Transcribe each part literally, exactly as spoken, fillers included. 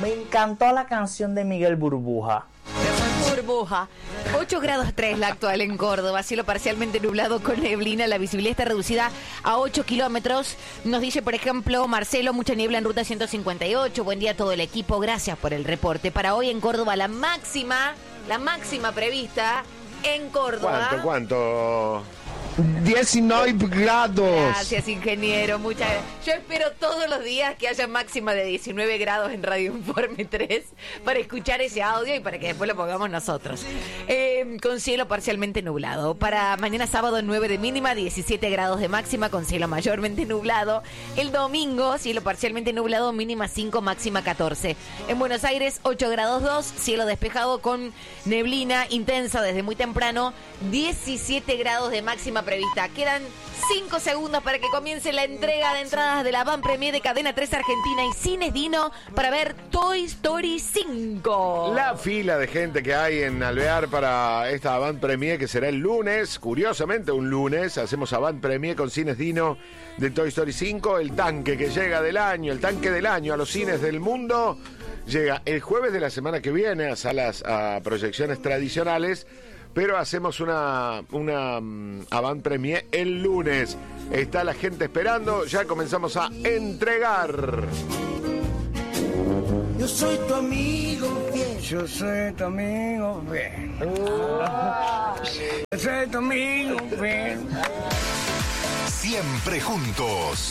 Me encantó la canción de Miguel Burbuja. Burbuja. ocho grados tres la actual en Córdoba, cielo parcialmente nublado con neblina, la visibilidad está reducida a ocho kilómetros. Nos dice, por ejemplo, Marcelo, mucha niebla en ruta ciento cincuenta y ocho. Buen día a todo el equipo, gracias por el reporte. Para hoy en Córdoba, la máxima, la máxima prevista en Córdoba. ¿Cuánto, cuánto? diecinueve grados. Gracias, ingeniero. Muchas gracias. Yo espero todos los días que haya máxima de diecinueve grados en Radio Informe tres para escuchar ese audio y para que después lo pongamos nosotros. Eh, con cielo parcialmente nublado. Para mañana sábado nueve de mínima, diecisiete grados de máxima con cielo mayormente nublado. El domingo, cielo parcialmente nublado, mínima cinco, máxima catorce. En Buenos Aires, ocho grados dos, cielo despejado con neblina intensa desde muy temprano, diecisiete grados de máxima prevista. Quedan cinco segundos para que comience la entrega de entradas de la Van Premier de Cadena tres Argentina y Cines Dino para ver Toy Story cinco. La fila de gente que hay en Alvear para esta Van Premier que será el lunes, curiosamente un lunes, hacemos a Van Premier con Cines Dino de Toy Story cinco, el tanque que llega del año, el tanque del año a los cines del mundo, llega el jueves de la semana que viene a salas, a proyecciones tradicionales. Pero hacemos una, una um, Avant Premier el lunes. Está la gente esperando. Ya comenzamos a entregar. Yo soy tu amigo fiel. Yo soy tu amigo fiel. Yo soy tu amigo fiel. Siempre juntos.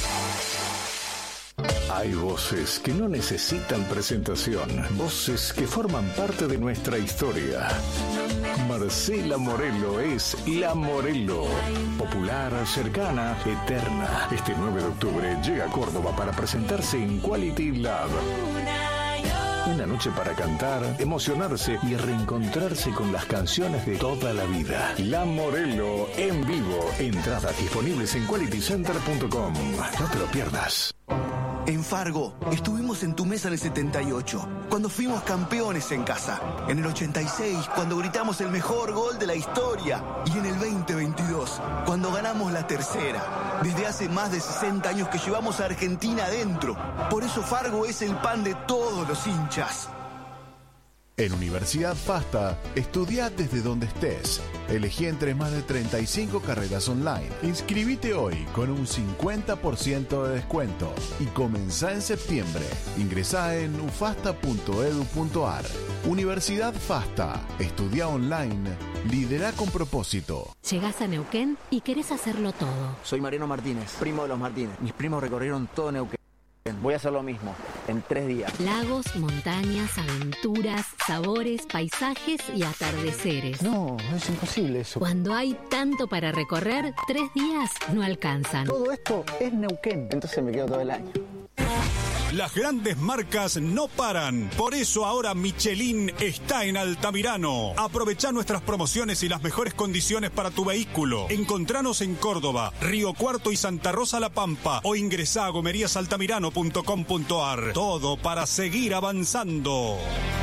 Hay voces que no necesitan presentación, voces que forman parte de nuestra historia. Marcela Morelo es La Morelo, popular, cercana, eterna. Este nueve de octubre llega a Córdoba para presentarse en Quality Lab. Una noche para cantar, emocionarse y reencontrarse con las canciones de toda la vida. La Morelo en vivo. Entradas disponibles en quality center punto com. No te lo pierdas. En Fargo, estuvimos en tu mesa en el setenta y ocho, cuando fuimos campeones en casa. En el ochenta y seis, cuando gritamos el mejor gol de la historia. Y en el veinte veintidós, cuando ganamos la tercera. Desde hace más de sesenta años que llevamos a Argentina adentro. Por eso Fargo es el pan de todos los hinchas. En Universidad FASTA, estudia desde donde estés. Elegí entre más de treinta y cinco carreras online. Inscribite hoy con un cincuenta por ciento de descuento y comenzá en septiembre. Ingresá en ufasta punto edu punto ar. Universidad FASTA. Estudia online. Lidera con propósito. Llegás a Neuquén y querés hacerlo todo. Soy Mariano Martínez, primo de los Martínez. Mis primos recorrieron todo Neuquén. Voy a hacer lo mismo, en tres días. Lagos, montañas, aventuras, sabores, paisajes y atardeceres. No, es imposible eso. Cuando hay tanto para recorrer, tres días no alcanzan. Todo esto es Neuquén, entonces me quedo todo el año. Las grandes marcas no paran. Por eso ahora Michelin está en Altamirano. Aprovechá nuestras promociones y las mejores condiciones para tu vehículo. Encontranos en Córdoba, Río Cuarto y Santa Rosa La Pampa o ingresá a gomerías altamirano punto com punto ar. Todo para seguir avanzando.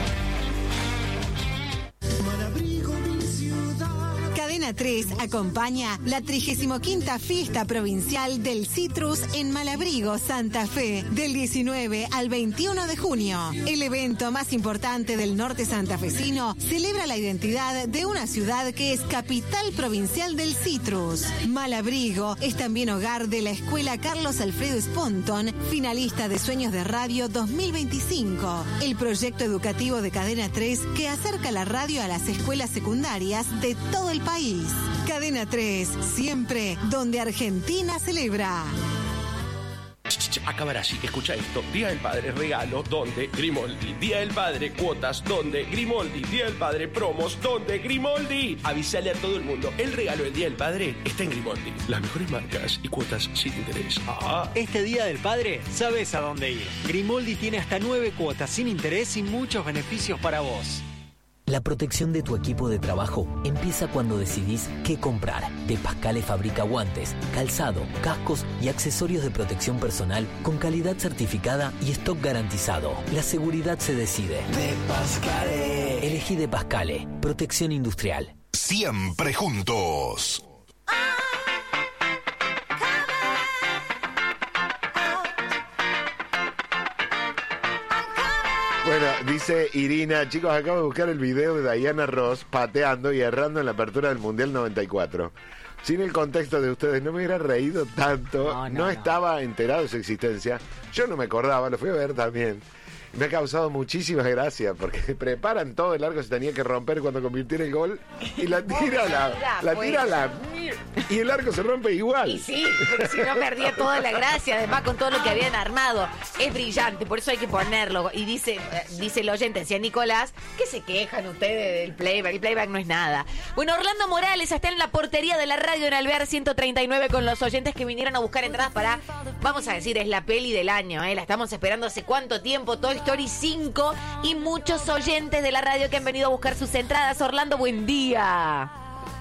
Cadena tres acompaña la trigésima quinta Fiesta Provincial del Citrus en Malabrigo, Santa Fe, del diecinueve al veintiuno de junio. El evento más importante del norte santafesino celebra la identidad de una ciudad que es capital provincial del citrus. Malabrigo es también hogar de la Escuela Carlos Alfredo Sponton, finalista de Sueños de Radio dos mil veinticinco, el proyecto educativo de Cadena tres que acerca la radio a las escuelas secundarias de todo el país. Cadena tres, siempre donde Argentina celebra. Acabará así, escucha esto. Día del Padre, regalo, donde Grimoldi. Día del Padre, cuotas, donde Grimoldi. Día del Padre, promos, donde Grimoldi. Avisale a todo el mundo, el regalo del Día del Padre está en Grimoldi. Las mejores marcas y cuotas sin interés. Ah. Este Día del Padre, sabes a dónde ir. Grimoldi tiene hasta nueve cuotas sin interés y muchos beneficios para vos. La protección de tu equipo de trabajo empieza cuando decidís qué comprar. De Pascale fabrica guantes, calzado, cascos y accesorios de protección personal con calidad certificada y stock garantizado. La seguridad se decide. De Pascale. Elegí De Pascale. Protección industrial. Siempre juntos. Bueno, dice Irina, chicos, acabo de buscar el video de Diana Ross pateando y errando en la apertura del Mundial noventa y cuatro. Sin el contexto de ustedes, no me hubiera reído tanto, no, no, no estaba no. enterado de su existencia. Yo no me acordaba, lo fui a ver también. Me ha causado muchísimas gracias porque preparan todo, el arco se tenía que romper cuando convirtiera el gol y la tira la, la tira la y el arco se rompe igual. Y sí, porque si no perdía toda la gracia, además con todo lo que habían armado. Es brillante, por eso hay que ponerlo. Y dice, dice el oyente, decía Nicolás, ¿qué se quejan ustedes del playback? El playback no es nada. Bueno, Orlando Morales está en la portería de la radio en Alvear ciento treinta y nueve con los oyentes que vinieron a buscar entradas para, vamos a decir, es la peli del año, ¿eh? La estamos esperando hace cuánto tiempo, Toy Story cinco, y muchos oyentes de la radio que han venido a buscar sus entradas. Orlando, buen día.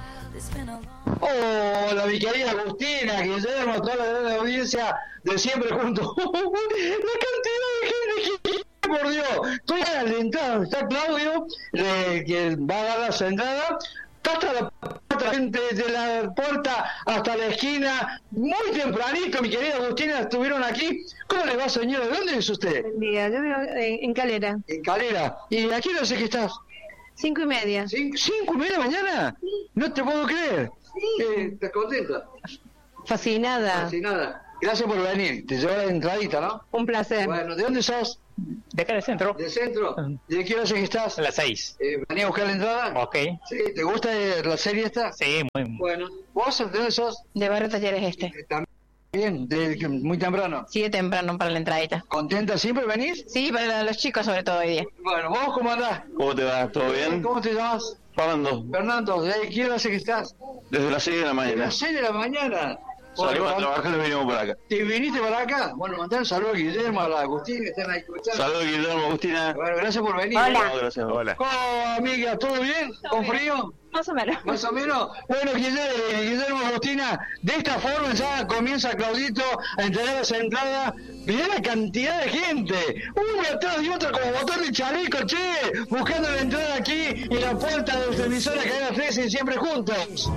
Hola, mi querida Agustina, Guillermo, toda la gran audiencia de Siempre Juntos. La cantidad de gente que, por Dios, estoy alentado. Está Claudio, eh, que va a dar las entradas. Está hasta la puerta, gente de la puerta hasta la esquina, muy tempranito, mi querida Agustina, estuvieron aquí. ¿Cómo le va, señora? ¿De dónde es usted? Buen día, yo vivo en, en Calera. En Calera. ¿Y aquí no sé qué estás? Cinco y media. ¿Cinco, cinco y media mañana? Sí. No te puedo creer. Sí. Eh, ¿Estás contenta? Fascinada. Fascinada. Gracias por venir. Te llevo la entradita, ¿no? Un placer. Bueno, ¿de dónde sos? De acá del centro. ¿Del centro? ¿De qué hora es que estás? A las seis. Eh, ¿Venía a buscar la entrada? Ok. Sí, ¿te gusta la serie esta? Sí, muy bien. Bueno, ¿vos de dónde sos? De Barrio Talleres Este. Eh, También, de, muy temprano. Sí, de temprano para la entradita. ¿Contenta siempre venís? Sí, para los chicos sobre todo hoy día. Bueno, ¿vos cómo andás? ¿Cómo te va? ¿Todo bien? ¿Cómo te llamas? Fernando. Fernando, ¿de qué hora es que estás? Desde las seis de la mañana. ¿De las seis de la mañana? Salimos a trabajar y venimos para acá. ¿Te viniste para acá? Bueno, mandar un saludo a Guillermo, a la Agustina, que están ahí escuchando. Saludos, Guillermo, Agustina. Bueno, gracias por venir. Hola. No, gracias. Hola. ¿Cómo, amiga? ¿Todo bien? ¿Con frío? Más o menos. Más o menos. Bueno, Guillermo, Guillermo, Agustina, de esta forma ya comienza Claudito a entregar las entradas. Mirá la cantidad de gente, una atrás de otra como botón de chaleco, che, buscando la entrada aquí en la puerta de nuestra emisora Cadena trece y Siempre Juntos.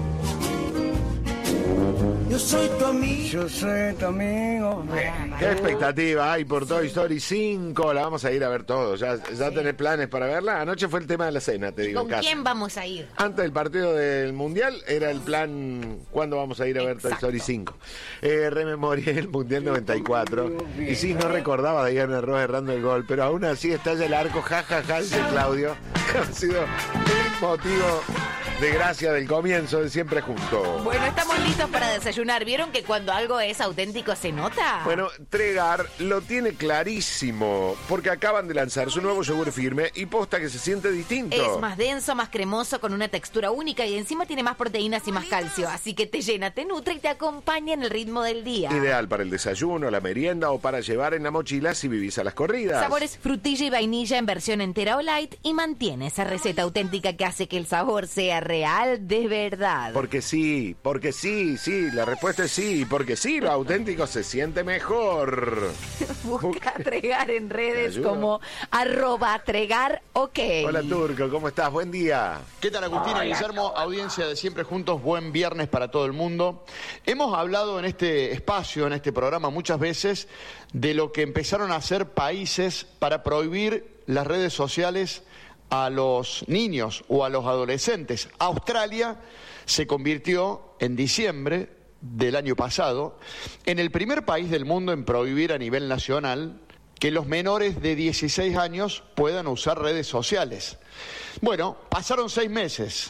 Yo soy tu amigo. Yo soy tu amigo. Qué expectativa hay por Toy Story cinco. La vamos a ir a ver todos. ¿Ya, ya Sí. tenés planes para verla? Anoche fue el tema de la cena, te digo. ¿Con en casa. quién vamos a ir? Antes del partido del Mundial era el plan, ¿cuándo vamos a ir a ver Toy Story cinco? Eh, rememoré el Mundial noventa y cuatro. Y sí, no recordaba a Diana Ross errando el gol, pero aún así estalla el arco, jajaja, ja, ja, dice Claudio. Ha sido el motivo de gracia del comienzo de Siempre Juntos. Bueno, estamos listos para desayunar. ¿Vieron que cuando algo es auténtico se nota? Bueno, Tregar lo tiene clarísimo, porque acaban de lanzar su nuevo yogur firme y posta que se siente distinto. Es más denso, más cremoso, con una textura única y encima tiene más proteínas y más calcio. Así que te llena, te nutre y te acompaña en el ritmo del día. Ideal para el desayuno, la merienda o para llevar en la mochila si vivís a las corridas. Sabores frutilla y vainilla en versión entera o light y mantiene esa receta auténtica que hace que el sabor sea real de verdad. Porque sí, porque sí, sí, la respuesta es sí, porque sí, lo auténtico se siente mejor. Busca Tregar en redes como arroba Tregar, ok. Hola Turco, ¿cómo estás? Buen día. ¿Qué tal, Agustina? Hola. Guillermo, audiencia de Siempre Juntos, buen viernes para todo el mundo. Hemos hablado en este espacio, en este programa muchas veces, de lo que empezaron a hacer países para prohibir las redes sociales a los niños o a los adolescentes. Australia se convirtió en diciembre del año pasado en el primer país del mundo en prohibir a nivel nacional que los menores de dieciséis años puedan usar redes sociales. Bueno, pasaron seis meses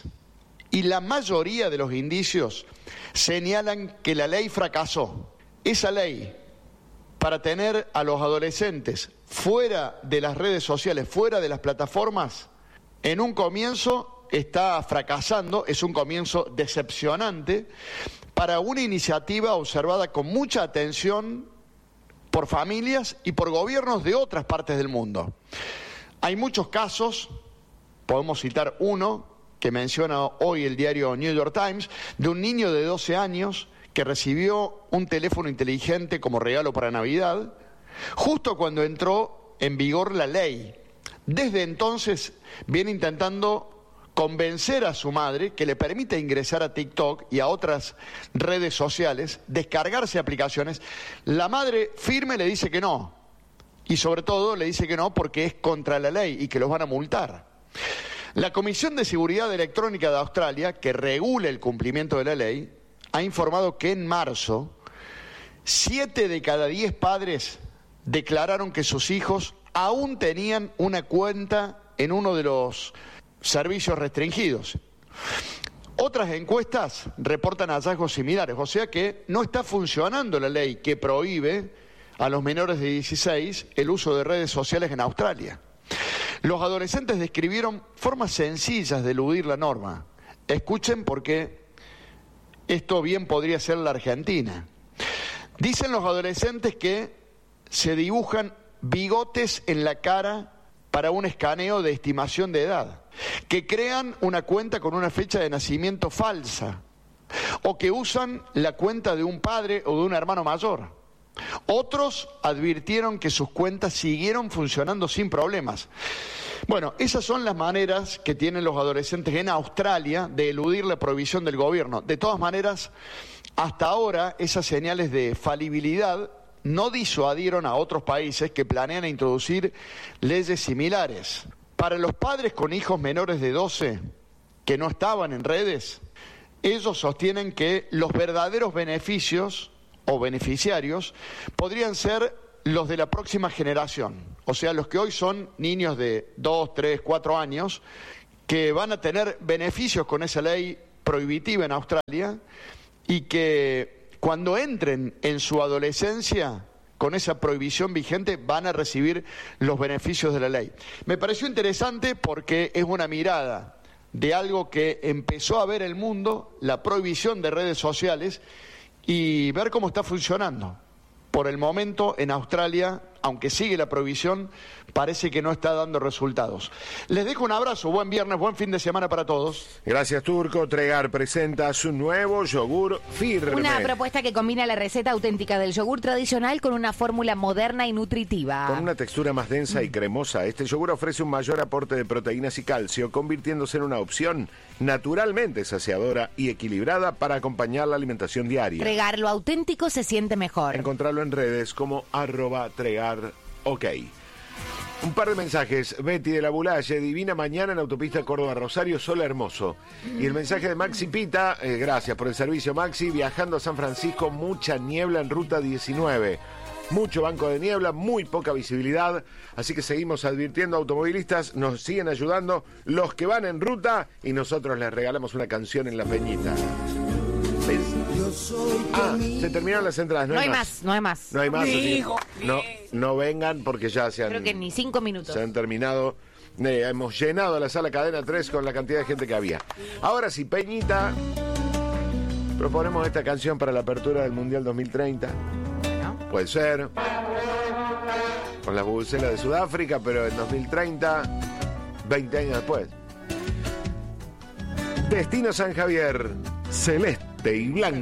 y la mayoría de los indicios señalan que la ley fracasó. Esa ley, para tener a los adolescentes fuera de las redes sociales, fuera de las plataformas, en un comienzo está fracasando, es un comienzo decepcionante para una iniciativa observada con mucha atención por familias y por gobiernos de otras partes del mundo. Hay muchos casos, podemos citar uno que menciona hoy el diario New York Times, de un niño de doce años que recibió un teléfono inteligente como regalo para Navidad, justo cuando entró en vigor la ley. Desde entonces viene intentando convencer a su madre que le permita ingresar a TikTok y a otras redes sociales, descargarse aplicaciones. La madre firme le dice que no, Y sobre todo le dice que no porque es contra la ley y que los van a multar. La Comisión de Seguridad Electrónica de Australia, que regula el cumplimiento de la ley, ha informado que en marzo, siete de cada diez padres declararon que sus hijos aún tenían una cuenta en uno de los servicios restringidos. Otras encuestas reportan hallazgos similares, o sea que no está funcionando la ley que prohíbe a los menores de dieciséis el uso de redes sociales en Australia. Los adolescentes describieron formas sencillas de eludir la norma. Escuchen porque esto bien podría ser la Argentina. Dicen los adolescentes que se dibujan bigotes en la cara para un escaneo de estimación de edad, que crean una cuenta con una fecha de nacimiento falsa, o que usan la cuenta de un padre o de un hermano mayor. Otros advirtieron que sus cuentas siguieron funcionando sin problemas. Bueno, esas son las maneras que tienen los adolescentes en Australia de eludir la prohibición del gobierno. De todas maneras, hasta ahora esas señales de falibilidad no disuadieron a otros países que planean introducir leyes similares. Para los padres con hijos menores de doce que no estaban en redes, ellos sostienen que los verdaderos beneficios o beneficiarios podrían ser los de la próxima generación, o sea, los que hoy son niños de dos, tres, cuatro años, que van a tener beneficios con esa ley prohibitiva en Australia y que cuando entren en su adolescencia con esa prohibición vigente van a recibir los beneficios de la ley. Me pareció interesante porque es una mirada de algo que empezó a ver el mundo, la prohibición de redes sociales, y ver cómo está funcionando. Por el momento, en Australia, aunque sigue la prohibición, parece que no está dando resultados. Les dejo un abrazo, buen viernes, buen fin de semana para todos. Gracias, Turco. Tregar presenta su nuevo yogur firme. Una propuesta que combina la receta auténtica del yogur tradicional con una fórmula moderna y nutritiva. Con una textura más densa y cremosa, este yogur ofrece un mayor aporte de proteínas y calcio, convirtiéndose en una opción naturalmente saciadora y equilibrada para acompañar la alimentación diaria. Tregar, lo auténtico se siente mejor. Encontrarlo en redes como arroba tregar ok. Un par de mensajes. Betty de la Bulalle, divina mañana en autopista Córdoba-Rosario, sol hermoso. Y el mensaje de Maxi Pita, eh, gracias por el servicio, Maxi, viajando a San Francisco, mucha niebla en ruta diecinueve. Mucho banco de niebla, muy poca visibilidad, así que seguimos advirtiendo a automovilistas, nos siguen ayudando los que van en ruta y nosotros les regalamos una canción en la peñita. Ah, se terminaron las entradas, no, no hay hay más. más, no hay más. No hay más. así- Hijo, no, no vengan porque ya se han, Creo que ni cinco minutos. se han terminado. Eh, hemos llenado la sala Cadena tres con la cantidad de gente que había. Ahora sí, Peñita, proponemos esta canción para la apertura del Mundial dos mil treinta. Puede ser. Con las bubucelas de Sudáfrica, pero en dos mil treinta, veinte años después. Destino San Javier, celeste y blanco.